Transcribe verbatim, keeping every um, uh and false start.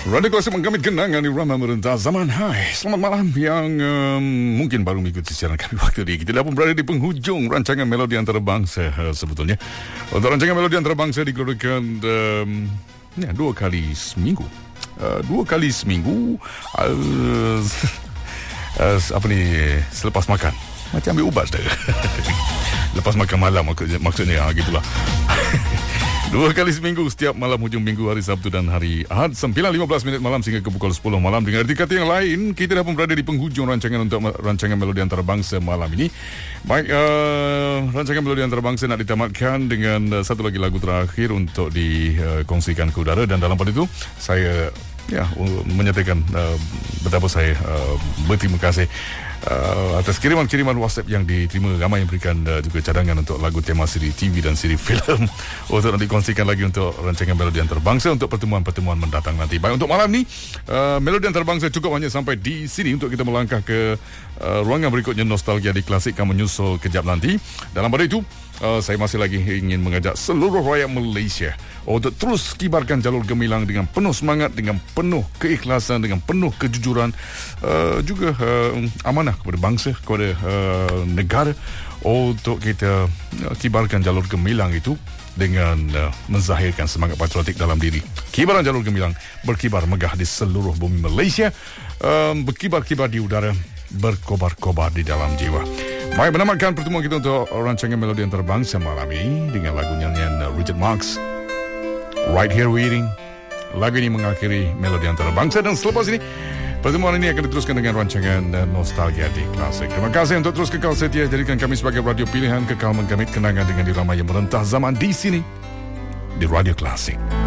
Radio Klasik menggamit kenangan di Irama Merentah Zaman. Hai, selamat malam yang um, mungkin baru mengikuti siaran kami waktu ini. Kita dah pun berada di penghujung rancangan Melodi Antarabangsa uh, sebetulnya. Untuk rancangan Melodi Antarabangsa digeludakan um, ya, dua kali seminggu. Uh, dua kali seminggu. Uh, uh, apa ni, selepas makan. Macam ambil ubat dah. Lepas makan malam maksudnya, maksudnya gitulah. Dua kali seminggu, setiap malam hujung minggu, hari Sabtu dan hari Ahad, sembilan lima belas minit malam sehingga ke pukul sepuluh malam. Dengan arti kata yang lain, kita dah pun berada di penghujung rancangan untuk rancangan Melodi Antarabangsa malam ini. Baik, uh, rancangan Melodi Antarabangsa nak ditamatkan dengan uh, satu lagi lagu terakhir untuk dikongsikan uh, ke udara. Dan dalam pada itu, saya ya menyatakan uh, betapa saya uh, berterima kasih Uh, atas kiriman-kiriman WhatsApp yang diterima. Ramai yang berikan uh, juga cadangan untuk lagu tema siri T V dan siri filem untuk nak dikongsikan lagi untuk rancangan Melodi Antarabangsa untuk pertemuan-pertemuan mendatang nanti. Baik, untuk malam ni uh, Melodi Antarabangsa cukup hanya sampai di sini. Untuk kita melangkah ke uh, ruangan berikutnya, Nostalgia di Klasik akan menyusul kejap nanti. Dalam pada itu Uh, saya masih lagi ingin mengajak seluruh rakyat Malaysia untuk terus kibarkan jalur gemilang dengan penuh semangat, dengan penuh keikhlasan, dengan penuh kejujuran, uh, juga uh, amanah kepada bangsa, kepada uh, negara, untuk kita uh, kibarkan jalur gemilang itu dengan uh, menzahirkan semangat patriotik dalam diri. Kibaran jalur gemilang berkibar megah di seluruh bumi Malaysia, uh, berkibar-kibar di udara, berkobar-kobar di dalam jiwa. Baik, menamatkan pertemuan kita untuk rancangan Melodi Antarabangsa malam ini dengan lagu nyanyian Richard Marx, Right Here Waiting. Lagu ini mengakhiri Melodi Antarabangsa, dan selepas ini pertemuan ini akan diteruskan dengan rancangan Nostalgia di Klasik. Terima kasih untuk terus kekal setia jadikan kami sebagai radio pilihan, kekal menggamit kenangan dengan irama yang merentah zaman di sini di Radio Klasik.